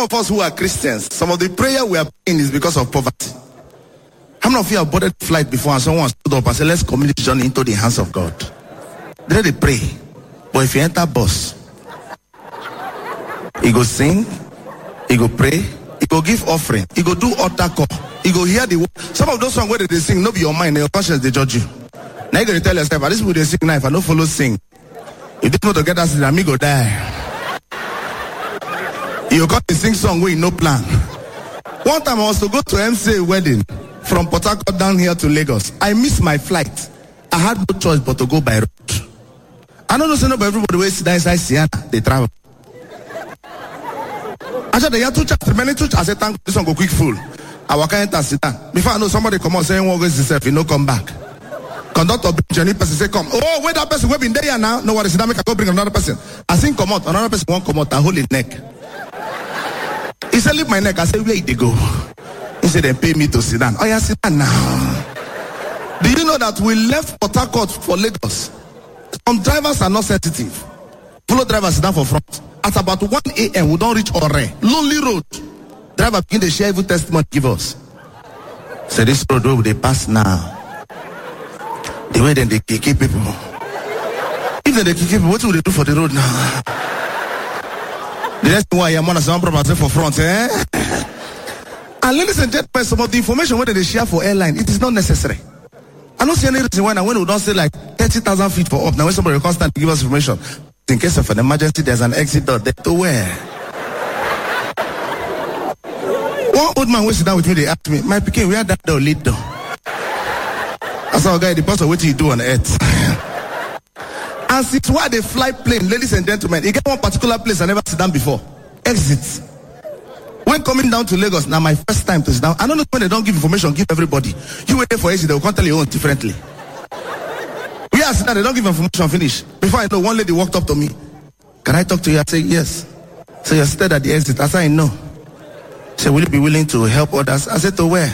of us who are Christians, some of the prayer we are praying is because of poverty. How many of you have boarded flight before and someone stood up and said, let's commit this journey into the hands of God? They pray. But if you enter bus, he go sing, he go pray, he go give offering, he go do altar call, he go hear the word. Some of those songs where they sing, no be your mind, your conscience, they judge you. Now you're going to tell yourself, this people they sing now, if I don't follow sing, if they go to get us, then me go die. You got to sing song where you no plan. One time I was to go to MCA wedding from Port Harcourt down here to Lagos. I missed my flight. I had no choice but to go by road. I don't know but everybody will sit inside Siena. They travel. I said, there are two churches, many churches. I said, thank you, this one go quick full. I walk in and sit down. Before I know somebody come out saying, what goes himself, you know, come back. Conductor bring any person say, come. Oh, wait, that person will be in there now. No worry, sit down, make I go bring another person. I think come out, another person won't come out, I hold his neck. He said, leave my neck. I said, where did they go? He said, they pay me to sit down. Oh, yeah, sit down now. Do you know that we left Port Harcourt for Lagos? Some drivers are not sensitive. Follow drivers sit down for front. At about 1 a.m., we don't reach Ore. Lonely road. Driver begin to share evil testimony give us. So this road will they pass now. The way then they kick people. If they kick people, what will they do for the road now? The next thing why I'm on some problem for front, eh? And ladies and gentlemen, some of the information whether they share for airline, it is not necessary. I don't see any reason why now when we don't say like 30,000 feet for up, now when somebody constantly give us information, in case of an emergency, there's an exit door there to where? One old man was sit down with me, they asked me, my pikin, where that door lead door? I said, okay, the person, what do you do on earth? And since why they fly plane, ladies and gentlemen, you get one particular place I never sit down before. Exit. When coming down to Lagos, now my first time to sit down, I don't know when they don't give information, give everybody. You wait there for exit, they will come tell you own differently. We are sitting down, they don't give information, finish. Before I know, one lady walked up to me. Can I talk to you? I say, yes. So you're seated at the exit. I said, no. She said, will you be willing to help others? I said, to where?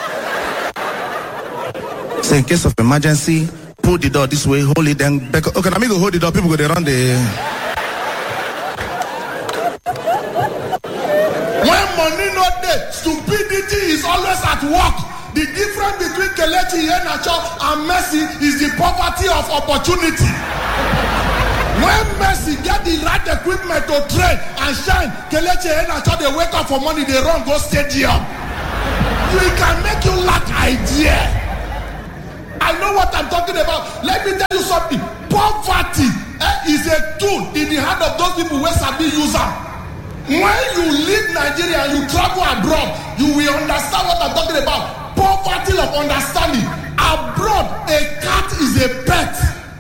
So in case of emergency, pull the door this way, hold it, then back. Okay, let me go hold the door. People go around the. When money not there, stupidity is always at work. The difference between Kelechi Iheanacho and Messi is the poverty of opportunity. When Messi get the right equipment to train and shine, Kelechi Iheanacho they wake up for money, they run go stadium. We can make you lack idea. I know what I'm talking about. Let me tell you something. Poverty is a tool in the hand of those people who sabi use them. When you leave Nigeria and you travel abroad, you will understand what I'm talking about. Poverty of understanding. Abroad, a cat is a pet.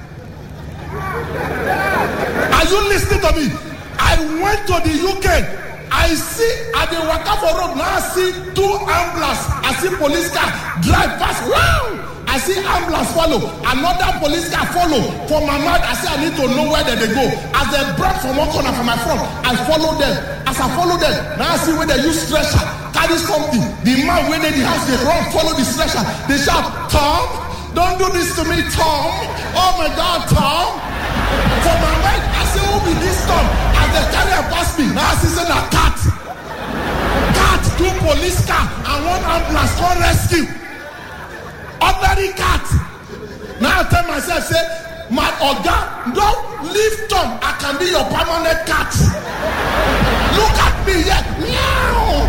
Are you listening to me? I went to the UK. I see at the Wakafor road now. I see 2 ambulances. I see police car drive past. Wow! I see ambulance follow, another police car follow. For my mind, I say I need to know where they go. As they brought from one corner from my front, I follow them. As I follow them, now I see where they use stretcher, carry something. The man when they the house, they run, follow the stretcher. They shout, Tom, don't do this to me, Tom. Oh my God, Tom. For my mind, I say, who be this Tom? As they carry and pass me, now I see a cat. Cat, 2 police car, and 1 ambulance for rescue. Ordinary cat. Now I tell myself, say, my Oga, don't leave Tom. I can be your permanent cat. Look at me here. Meow.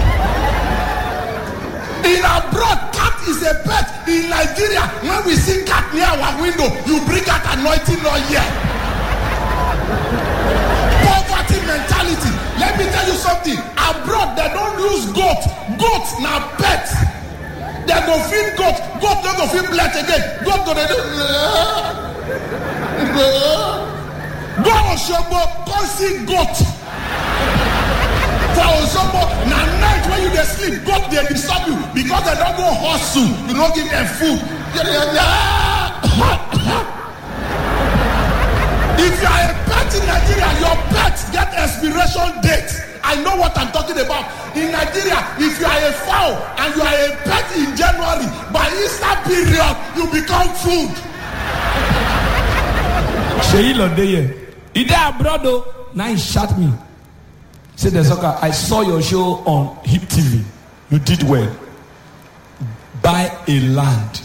In abroad, cat is a pet. In Nigeria, when we see cat near our window, you bring out anointing oil here. Poverty mentality. Let me tell you something. Abroad, they don't use goat. Goats now pets. They go feed goat. Goat don't go feed blood again. Goat go they do. Go Osogbo, go see goat. For Osogbo, na night when you dey sleep, goat they disturb you because they don't go hustle. You don't give them food. If you are a pet in Nigeria, your pet get expiration date. I know what I'm talking about. In Nigeria, if you are a fowl and you are a pet in January, by Easter period, you become food. Sheila Deye. He there, brother. Now he shot me. Say the soccer, I saw your show on Hip TV. You did well. Buy a land.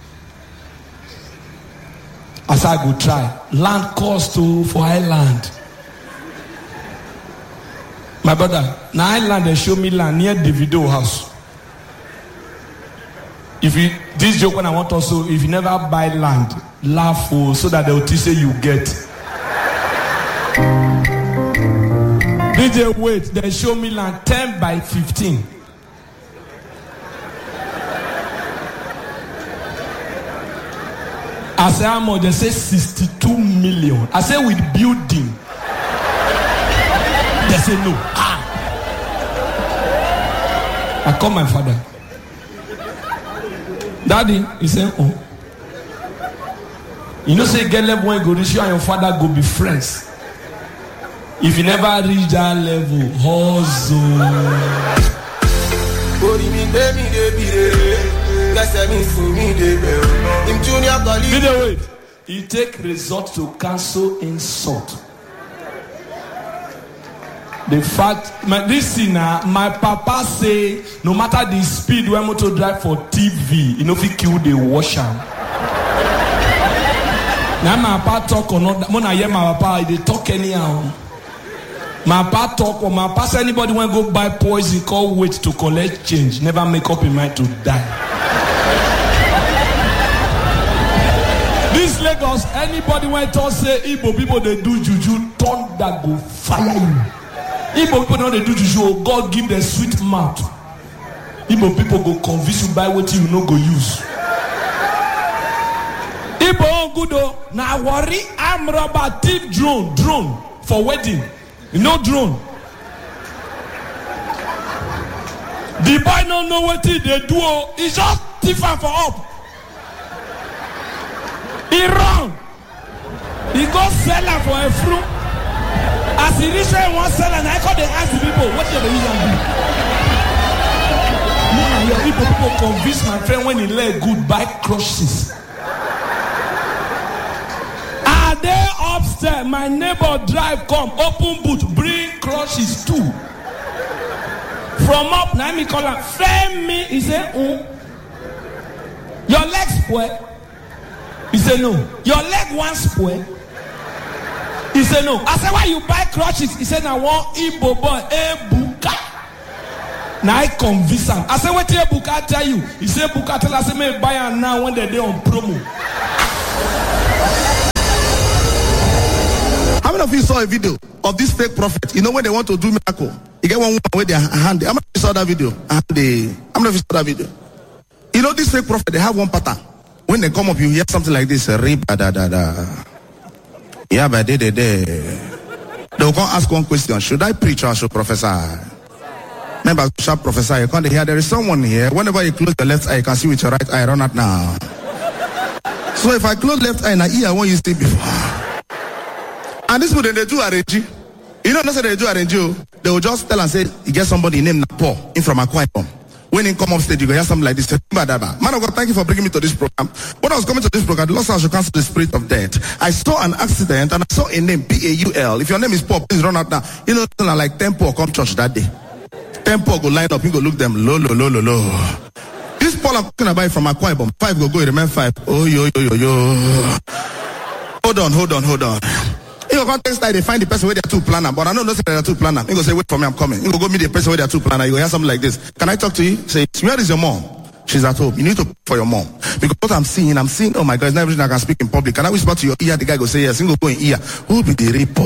As I go try. Land cost for island. My brother, now island they show me land near Davido house. If you this joke when I want also, if you never buy land, laugh so that they will say you get. DJ wait, they show me land 10 by 15. I say how much? They say 62 million. I say with building. They say no. I call my father. Daddy, he said, oh. You know, say get level when you go reach you and your father go be friends. If you never reach that level, hustle. Video wait. He take resort to cancel insult. The fact, this thing, my papa say, no matter the speed when motor drive for TV, you know if he kill the washer. Now my papa talk or not, when I hear my papa, they talk anyhow. My papa talk or my papa say anybody want to go buy poison, call wait to collect change, never make up in mind to die. This Lagos, anybody want to say Igbo people they do juju, thunder go fire you. Igbo people know they do juju, God give them sweet mouth. Igbo people go convince you buy what you no go use. Igbo good oh, now worry, I'm robber thief drone for wedding. You know drone. The boy don't know what they do. He just thief for up. He run. He go sell her for a fruit. As he reach where he wants sell and I call they ask the people what they use and do. Your people convince my friend when he let good buy crushes. Are they upstairs? My neighbor drive come open boot bring crushes too. From up now me call him frame me. He say your leg spoil. He say no. Your leg one spoil. He say no. I say why you buy crutches? He said I want Igbo boy Ebuka. Now I convince him. I say what Ebuka tell you? He say Ebuka tell us me buy am now when they on promo. How many of you saw a video of this fake prophet? You know when they want to do miracle, you get one woman with their hand. How many of you saw that video? How many of you saw that video? You know this fake prophet, they have one pattern. When they come up, you hear something like this. Yeah, but they will come ask one question. Should I preach or I should prophesy? Remember, sharp prophesy. You can't hear there is someone here. Whenever you close the left eye, you can see with your right eye. Run out now. So if I close left eye, now ear what you see before. And this would they do arrange. You know, they do arrange you. They will just tell and say, you get somebody named Paul in from Akwa Ibom. When he come off stage, you go hear something like this. Man of God, thank you for bringing me to this program. When I was coming to this program, the Lord said I should cancel the spirit of death. I saw an accident and I saw a name, Paul. If your name is Paul, please run out now. You know, like 10 Paul come church that day. 10 Paul go line up, you go look them low. This Paul I'm talking about from Akwa Ibom. 5 go, remain 5. Oh, yo. Hold on. You go context like they find the person where they are two planner, but I know they are two planner. You go say, wait for me, I'm coming. You go meet the person where they are two planner. You go hear something like this. Can I talk to you? Say, where is your mom? She's at home. You need to pray for your mom. Because what I'm seeing, oh my God, it's not everything I can speak in public. Can I whisper to your ear? The guy go say yes. You go in ear. Who be the reaper?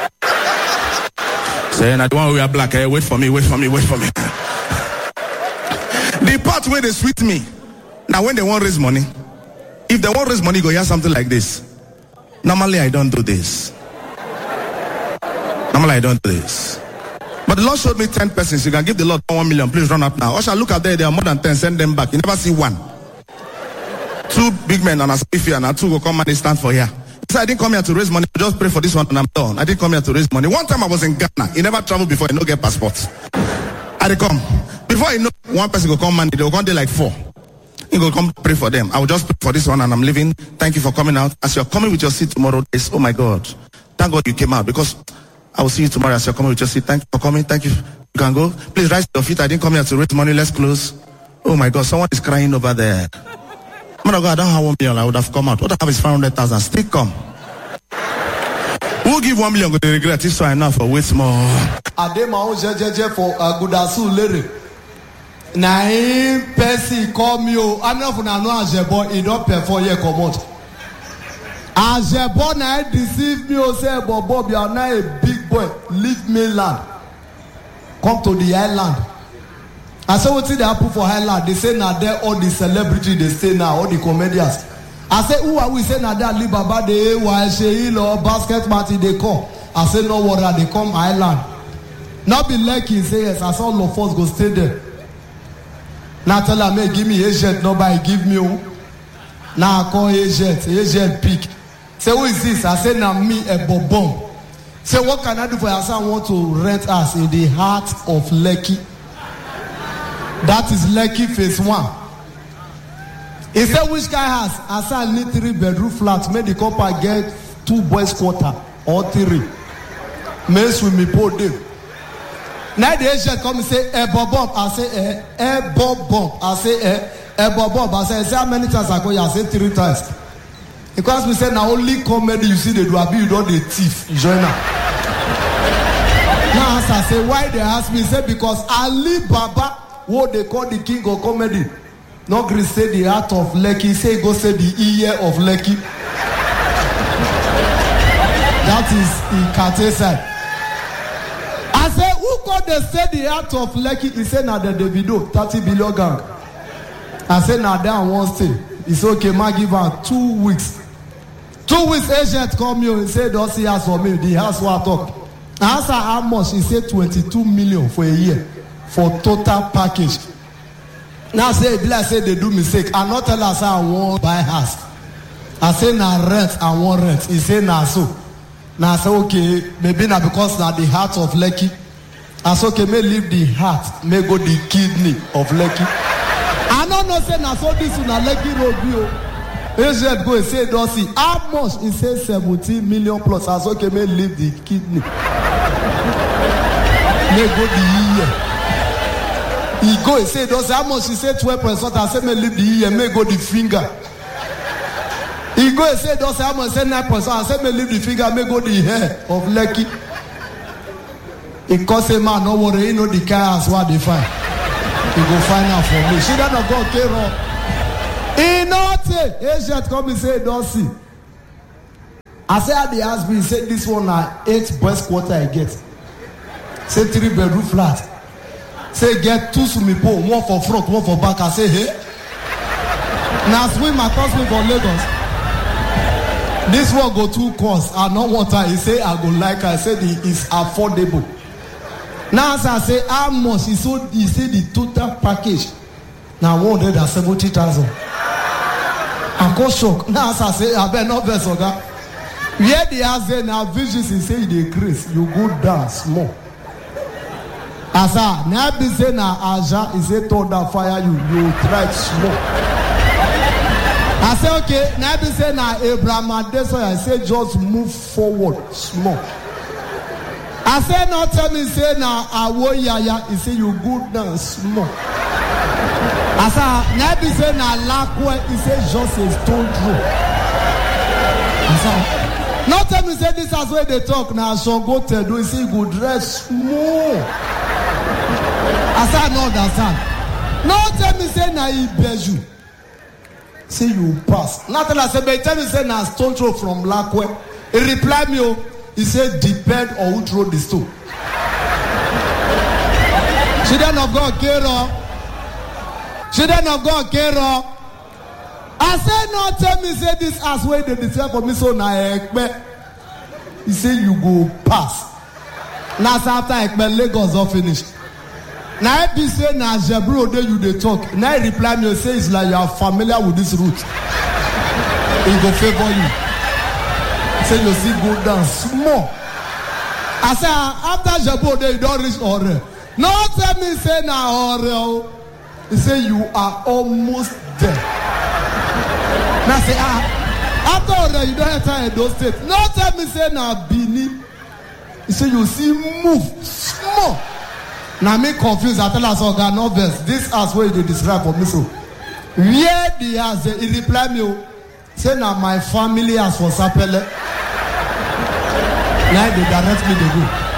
Saying, I don't want to wear black. Hey, wait for me. The part where they sweet me. Now when they want to raise money, if they want to raise money, go hear something like this. Normally I don't do this. Normally I don't do this. But the Lord showed me 10 persons. You can give the Lord 1 million. Please run up now. Usher, look out there. There are more than 10. Send them back. You never see one. 2 big men on a spiffy and 2 will come and they stand for here. He said, I didn't come here to raise money. I just pray for this one and I'm done. I didn't come here to raise money. One time I was in Ghana. He never traveled before. He no get passports. I did come. Before you know, one person will come and they will come there like 4. You go come pray for them. I will just pray for this one and I'm leaving. Thank you for coming out. As you're coming with your seat tomorrow, it's, oh my God. Thank God you came out because I will see you tomorrow as you're coming. We'll just say thank you for coming. Thank you. You can go. Please rise to your feet. I didn't come here to raise money. Let's close. Oh my God, someone is crying over there. Man of God, I don't have 1 million. I would have come out. What I have is 500,000. Still come. Who give 1 million? Go to regret. It's so enough for wait more. I did my own jeje for Gudasu Lere. Na him person call me. I'm not for no Ajebo. He don't pay for ye come out. Ajebo na deceive me. Say Bob, you are not a big boy. Leave me land. Come to the island. I said what they happen for Highland. They say now there all the celebrity they stay now, all the comedians. I say who are we say now that Libaba they why Sheil or basket party they come. I say no water they come Island. Not be lucky say yes. I saw all of us go stay there. Now tell her me give me agent nobody give me. Now I call agent pick. Say who is this? I say now me a bobom. Say what can I do for you? I say I want to rent us in the heart of Lekki. That is Lekki phase 1. He said, which guy has? I said, I need 3-bedroom flats. Make the couple get 2 boys quarter or 3. May swimming pool there. Now the agent come and say, Bob. I say, Bob. I say, Bob. I say, how many times I go? I say 3 times. Because we say, now only comedy you see they do, you don't the thief. Join up. Now as I say, why they ask me? Say, because Ali Baba, what they call the king of comedy. Not Chris say the heart of Lekki. Say go say the ear of Lekki. That is Ikate side. I say who called they say the heart of Lekki? He said now the Davido 30 billion gang. I said now that one stay. It's okay, man. Give her 2 weeks. 2 weeks agent come here. He said don't see us for me. The house what talk. I asked her how much. He said 22 million for a year. For total package. Now say they do mistake. I not tell us I want buy house. I say na rent, I want rent. He say na so. Now I say okay, maybe not because na the heart of Lekki. I say okay, may leave the heart, may go the kidney of Lekki. I don't know say na so this na Lekki road bio. Agent go say don't see how much. He say 17 million plus. I say okay, may leave the kidney. May go the ear. He go, he say, does how much? He say 12%. I say, may leave the ear, may go the finger. He go, he say, does how much? Say 9%. I say, may leave the finger, may go the hair of Lekki. He cause a man, no worry, he know the car as what they find. He go find out for me. She don't go, okay, wrong. He not say, agent come and say, don't see. I say, how they ask me, he say, this one are 8 boys quarter I get. Say 3-bedroom flat. Say get 2 swimming pool, 1 for front, 1 for back. I say hey. Now swim across me for Lagos. This one go 2 course. I know what I say. I go like I said it's affordable. Now as I say how much? He say the total package. Now 170,000. I go shock. Now as I say I bet not best oga. Where the house say now visions he say they increase. You go down small. Asa, now be say na Aja, he say thunder fire you try small. I say okay, now be say na Abraham Adesoya, I say just move forward small. I say no tell me say na Awoyaya, he say you go down small. Asa, now be say na Lakwe, he say just a stone throw. Asa, no tell me say this as where they talk now, so go tell do, he say you go dress small. I say I don't understand. Now tell me say na Ibeju. Say you pass. Now tell us say but tell me say na stone throw from Lakwe. He reply me he said depend on who throw the stone. Children of God Kero. Children of God Kero. I say no tell me say this as way they declare for me so na Ekpe. He say you go pass. Now after Ekpe Lagos all finished. Now if you say na Jebro dey you dey talk. Now he reply me say it's like you are familiar with this route. He go favor you. Say you see go down small. I say after Jebro dey you don't reach Ore. No tell me say na Ore. He say you are almost there. Now say after Ore you don't enter Edo State. No tell me say na Bini. He say you see move small. Now me confused. I tell us, oh God, no best. This house where they describe for me so. Where the house? He reply me. Say now my family has for Sapele. Now they direct me to go.